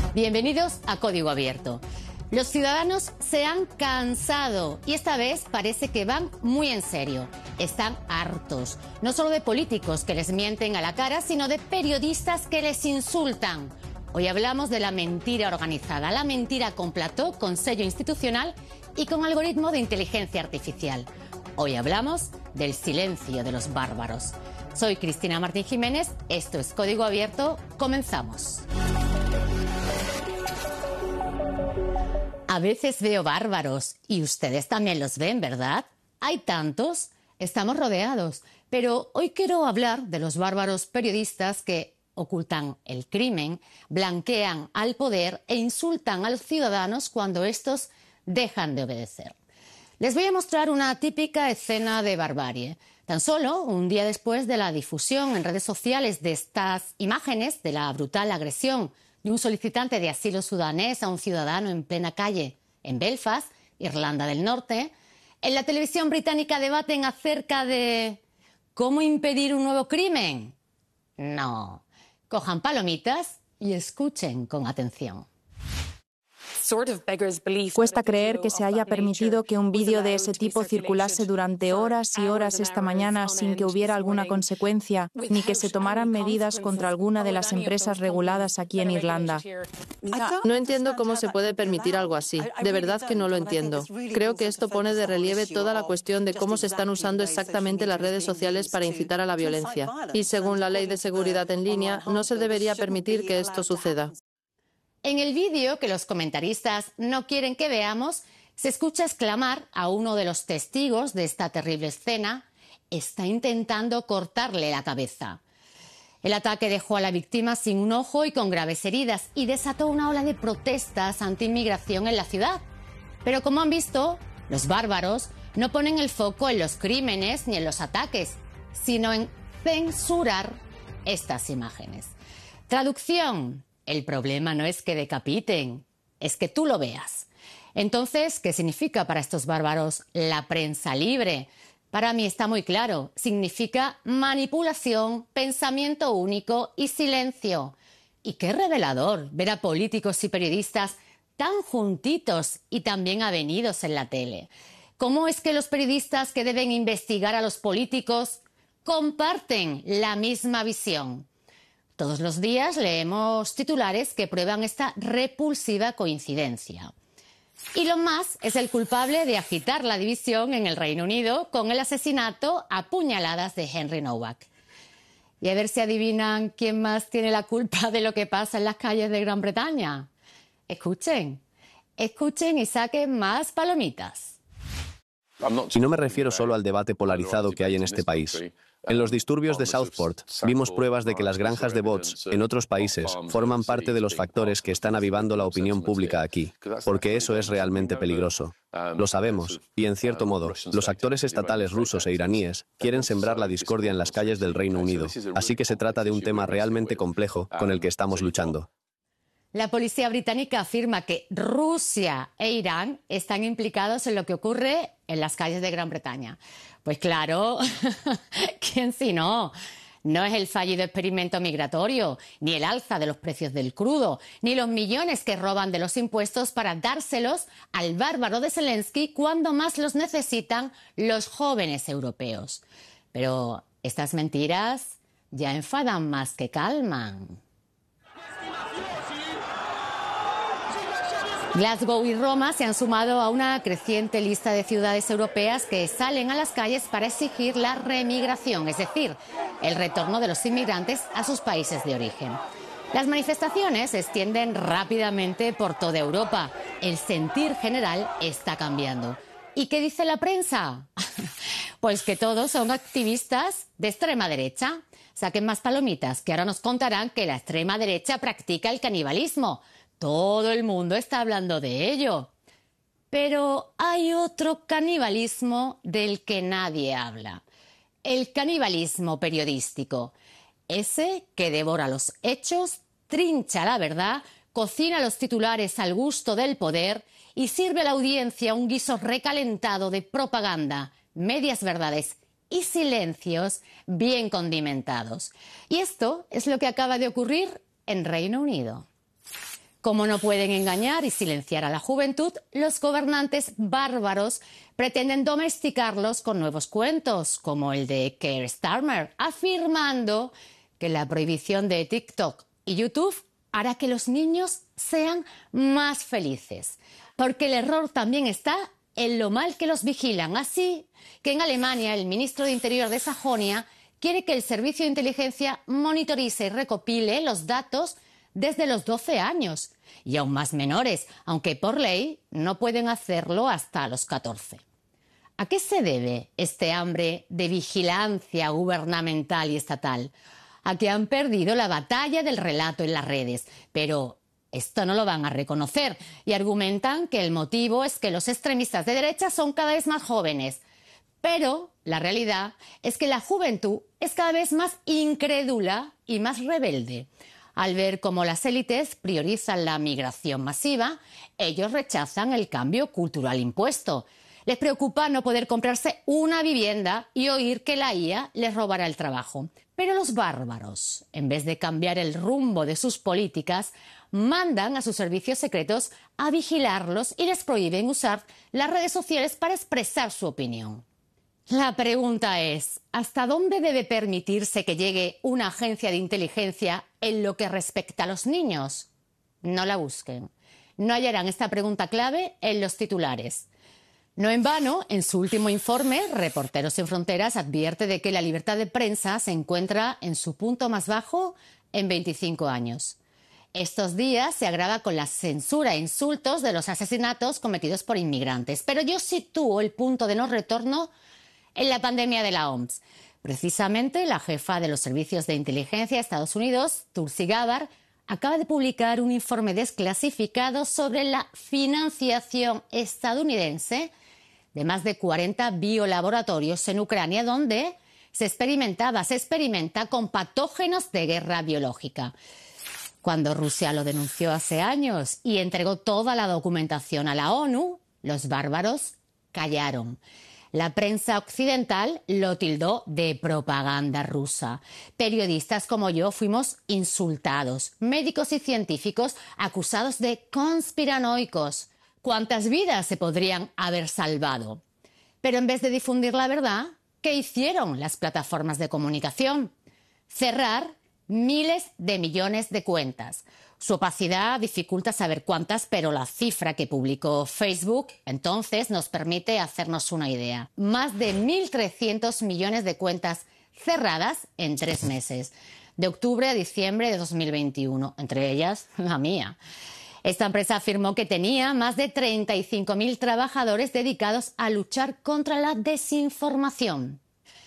Bienvenidos a Código Abierto. Los ciudadanos se han cansado y esta vez parece que van muy en serio. Están hartos, no solo de políticos que les mienten a la cara, sino de periodistas que les insultan. Hoy hablamos de la mentira organizada, la mentira con plató, con sello institucional y con algoritmo de inteligencia artificial. Hoy hablamos del silencio de los bárbaros. Soy Cristina Martín Jiménez, esto es Código Abierto, comenzamos. A veces veo bárbaros y ustedes también los ven, ¿verdad? Hay tantos, estamos rodeados. Pero hoy quiero hablar de los bárbaros periodistas que ocultan el crimen, blanquean al poder e insultan a los ciudadanos cuando estos dejan de obedecer. Les voy a mostrar una típica escena de barbarie. Tan solo un día después de la difusión en redes sociales de estas imágenes de la brutal agresión de un solicitante de asilo sudanés a un ciudadano en plena calle en Belfast, Irlanda del Norte, en la televisión británica debaten acerca de ¿cómo impedir un nuevo crimen? No. Cojan palomitas y escuchen con atención. Cuesta creer que se haya permitido que un vídeo de ese tipo circulase durante horas y horas esta mañana sin que hubiera alguna consecuencia, ni que se tomaran medidas contra alguna de las empresas reguladas aquí en Irlanda. No entiendo cómo se puede permitir algo así. De verdad que no lo entiendo. Creo que esto pone de relieve toda la cuestión de cómo se están usando exactamente las redes sociales para incitar a la violencia. Y según la Ley de Seguridad en Línea, no se debería permitir que esto suceda. En el vídeo que los comentaristas no quieren que veamos, se escucha exclamar a uno de los testigos de esta terrible escena: está intentando cortarle la cabeza. El ataque dejó a la víctima sin un ojo y con graves heridas y desató una ola de protestas anti-inmigración en la ciudad. Pero como han visto, los bárbaros no ponen el foco en los crímenes ni en los ataques, sino en censurar estas imágenes. Traducción: el problema no es que decapiten, es que tú lo veas. Entonces, ¿qué significa para estos bárbaros la prensa libre? Para mí está muy claro, significa manipulación, pensamiento único y silencio. Y qué revelador ver a políticos y periodistas tan juntitos y tan bien avenidos en la tele. ¿Cómo es que los periodistas que deben investigar a los políticos comparten la misma visión? Todos los días leemos titulares que prueban esta repulsiva coincidencia. Elon Musk es el culpable de agitar la división en el Reino Unido con el asesinato a puñaladas de Henry Nowak. Y a ver si adivinan quién más tiene la culpa de lo que pasa en las calles de Gran Bretaña. Escuchen, escuchen y saquen más palomitas. Y no me refiero solo al debate polarizado que hay en este país. En los disturbios de Southport vimos pruebas de que las granjas de bots en otros países forman parte de los factores que están avivando la opinión pública aquí, porque eso es realmente peligroso. Lo sabemos, y en cierto modo, los actores estatales rusos e iraníes quieren sembrar la discordia en las calles del Reino Unido, así que se trata de un tema realmente complejo con el que estamos luchando. La policía británica afirma que Rusia e Irán están implicados en lo que ocurre en las calles de Gran Bretaña. Pues claro, ¿quién si no? No es el fallido experimento migratorio, ni el alza de los precios del crudo, ni los millones que roban de los impuestos para dárselos al bárbaro de Zelensky cuando más los necesitan los jóvenes europeos. Pero estas mentiras ya enfadan más que calman. Glasgow y Roma se han sumado a una creciente lista de ciudades europeas que salen a las calles para exigir la remigración, es decir, el retorno de los inmigrantes a sus países de origen. Las manifestaciones se extienden rápidamente por toda Europa. El sentir general está cambiando. ¿Y qué dice la prensa? Pues que todos son activistas de extrema derecha. Saquen más palomitas, que ahora nos contarán que la extrema derecha practica el canibalismo. Todo el mundo está hablando de ello. Pero hay otro canibalismo del que nadie habla. El canibalismo periodístico. Ese que devora los hechos, trincha la verdad, cocina los titulares al gusto del poder y sirve a la audiencia un guiso recalentado de propaganda, medias verdades y silencios bien condimentados. Y esto es lo que acaba de ocurrir en Reino Unido. Como no pueden engañar y silenciar a la juventud, los gobernantes bárbaros pretenden domesticarlos con nuevos cuentos, como el de Keir Starmer, afirmando que la prohibición de TikTok y YouTube hará que los niños sean más felices. Porque el error también está en lo mal que los vigilan. Así que en Alemania el ministro de Interior de Sajonia quiere que el servicio de inteligencia monitorice y recopile los datos desde los 12 años y aún más menores, aunque por ley no pueden hacerlo hasta los 14. ¿A qué se debe este hambre de vigilancia gubernamental y estatal? A que han perdido la batalla del relato en las redes, pero esto no lo van a reconocer y argumentan que el motivo es que los extremistas de derecha son cada vez más jóvenes. Pero la realidad es que la juventud es cada vez más incrédula y más rebelde. Al ver cómo las élites priorizan la migración masiva, ellos rechazan el cambio cultural impuesto. Les preocupa no poder comprarse una vivienda y oír que la IA les robará el trabajo. Pero los bárbaros, en vez de cambiar el rumbo de sus políticas, mandan a sus servicios secretos a vigilarlos y les prohíben usar las redes sociales para expresar su opinión. La pregunta es, ¿hasta dónde debe permitirse que llegue una agencia de inteligencia en lo que respecta a los niños? No la busquen. No hallarán esta pregunta clave en los titulares. No en vano, en su último informe, Reporteros Sin Fronteras advierte de que la libertad de prensa se encuentra en su punto más bajo en 25 años. Estos días se agrava con la censura e insultos de los asesinatos cometidos por inmigrantes. Pero yo sitúo el punto de no retorno en la pandemia de la OMS. Precisamente, la jefa de los servicios de inteligencia de Estados Unidos, Tulsi Gabbard, acaba de publicar un informe desclasificado sobre la financiación estadounidense de más de 40 biolaboratorios en Ucrania, donde se experimenta con patógenos de guerra biológica. Cuando Rusia lo denunció hace años y entregó toda la documentación a la ONU, los bárbaros callaron. La prensa occidental lo tildó de propaganda rusa. Periodistas como yo fuimos insultados. Médicos y científicos acusados de conspiranoicos. ¿Cuántas vidas se podrían haber salvado? Pero en vez de difundir la verdad, ¿qué hicieron las plataformas de comunicación? Cerrar miles de millones de cuentas. Su opacidad dificulta saber cuántas, pero la cifra que publicó Facebook entonces nos permite hacernos una idea. Más de 1.300 millones de cuentas cerradas en 3 meses, de octubre a diciembre de 2021, entre ellas la mía. Esta empresa afirmó que tenía más de 35.000 trabajadores dedicados a luchar contra la desinformación.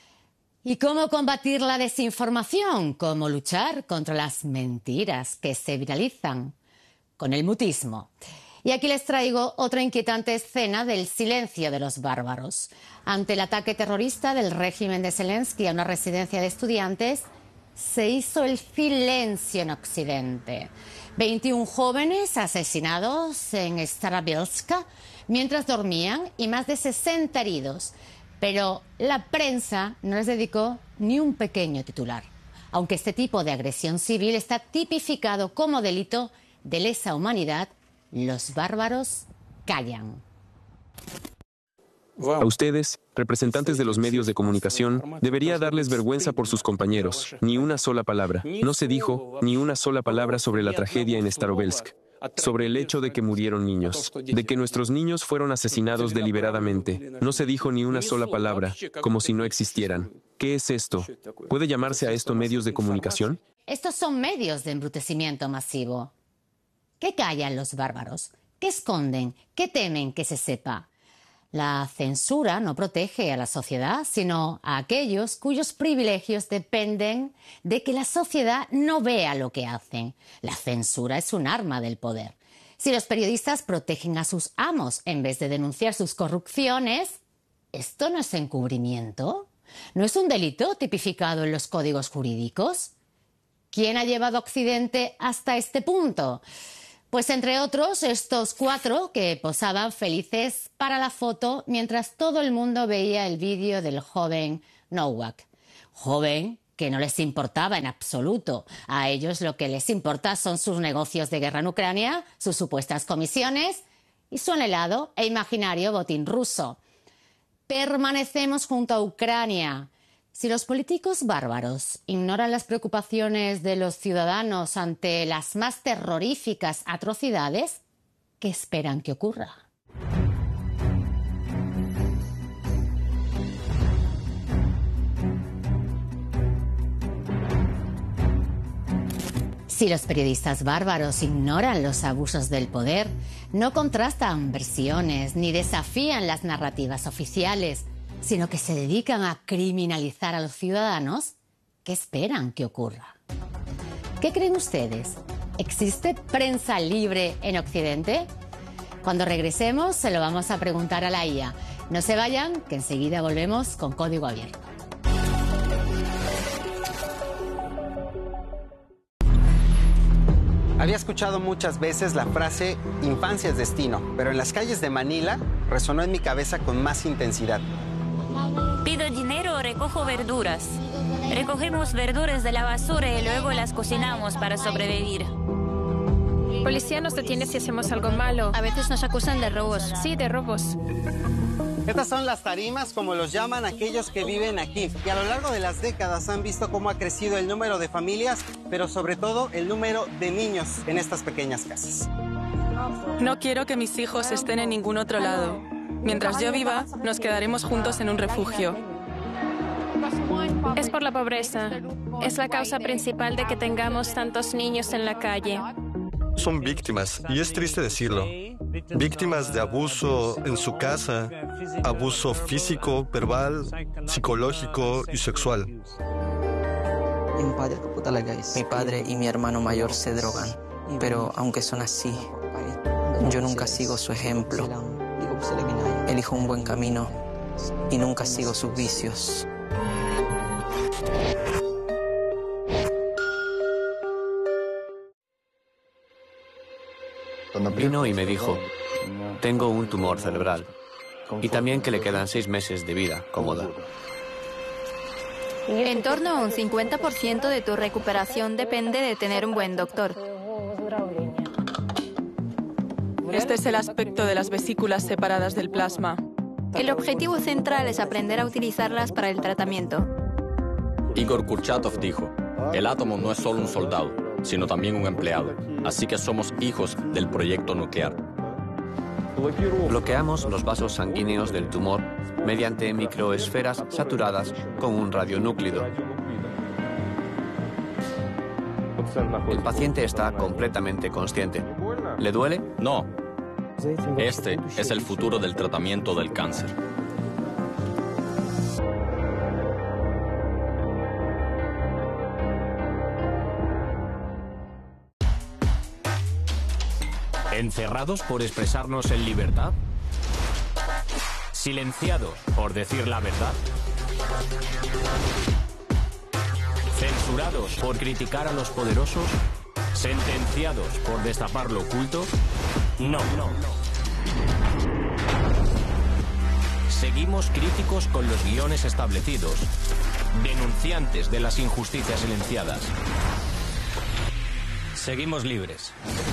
¿Y cómo combatir la desinformación? ¿Cómo luchar contra las mentiras que se viralizan? Con el mutismo. Y aquí les traigo otra inquietante escena del silencio de los bárbaros. Ante el ataque terrorista del régimen de Zelensky a una residencia de estudiantes, se hizo el silencio en Occidente. 21 jóvenes asesinados en Starobilsk mientras dormían y más de 60 heridos. Pero la prensa no les dedicó ni un pequeño titular, aunque este tipo de agresión civil está tipificado como delito de lesa humanidad. Los bárbaros callan. A ustedes, representantes de los medios de comunicación, debería darles vergüenza por sus compañeros. Ni una sola palabra. No se dijo ni una sola palabra sobre la tragedia en Starobilsk, sobre el hecho de que murieron niños, de que nuestros niños fueron asesinados deliberadamente. No se dijo ni una sola palabra, como si no existieran. ¿Qué es esto? ¿Puede llamarse a esto medios de comunicación? Estos son medios de embrutecimiento masivo. ¿Qué callan los bárbaros? ¿Qué esconden? ¿Qué temen que se sepa? La censura no protege a la sociedad, sino a aquellos cuyos privilegios dependen de que la sociedad no vea lo que hacen. La censura es un arma del poder. Si los periodistas protegen a sus amos en vez de denunciar sus corrupciones, ¿esto no es encubrimiento? ¿No es un delito tipificado en los códigos jurídicos? ¿Quién ha llevado a Occidente hasta este punto? Pues entre otros, estos 4 que posaban felices para la foto mientras todo el mundo veía el vídeo del joven Nowak. Joven que no les importaba en absoluto. A ellos lo que les importa son sus negocios de guerra en Ucrania, sus supuestas comisiones y su anhelado e imaginario botín ruso. Permanecemos junto a Ucrania. Si los políticos bárbaros ignoran las preocupaciones de los ciudadanos ante las más terroríficas atrocidades, ¿qué esperan que ocurra? Si los periodistas bárbaros ignoran los abusos del poder, no contrastan versiones ni desafían las narrativas oficiales, sino que se dedican a criminalizar a los ciudadanos, ¿qué esperan que ocurra? ¿Qué creen ustedes? ¿Existe prensa libre en Occidente? Cuando regresemos se lo vamos a preguntar a la IA. No se vayan, que enseguida volvemos con Código Abierto. Había escuchado muchas veces la frase "infancia es destino", pero en las calles de Manila resonó en mi cabeza con más intensidad. Pido dinero o recojo verduras. Recogemos verduras de la basura y luego las cocinamos para sobrevivir. Policía nos detiene si hacemos algo malo. A veces nos acusan de robos. Sí, de robos. Estas son las tarimas, como los llaman aquellos que viven aquí. Y a lo largo de las décadas han visto cómo ha crecido el número de familias, pero sobre todo el número de niños en estas pequeñas casas. No quiero que mis hijos estén en ningún otro lado. Mientras yo viva, nos quedaremos juntos en un refugio. Es por la pobreza. Es la causa principal de que tengamos tantos niños en la calle. Son víctimas, y es triste decirlo. Víctimas de abuso en su casa, abuso físico, verbal, psicológico y sexual. Mi padre y mi hermano mayor se drogan, pero aunque son así, yo nunca sigo su ejemplo. Elijo un buen camino y nunca sigo sus vicios. Vino y me dijo, tengo un tumor cerebral y también que le quedan 6 meses de vida cómoda. En torno a un 50% de tu recuperación depende de tener un buen doctor. Este es el aspecto de las vesículas separadas del plasma. El objetivo central es aprender a utilizarlas para el tratamiento. Igor Kurchatov dijo, el átomo no es solo un soldado, sino también un empleado. Así que somos hijos del proyecto nuclear. Bloqueamos los vasos sanguíneos del tumor mediante microesferas saturadas con un radionúclido. El paciente está completamente consciente. ¿Le duele? No. Este es el futuro del tratamiento del cáncer. ¿Encerrados por expresarnos en libertad? ¿Silenciados por decir la verdad? ¿Censurados por criticar a los poderosos? ¿Sentenciados por destapar lo oculto? No. Seguimos críticos con los guiones establecidos, denunciantes de las injusticias silenciadas. Seguimos libres.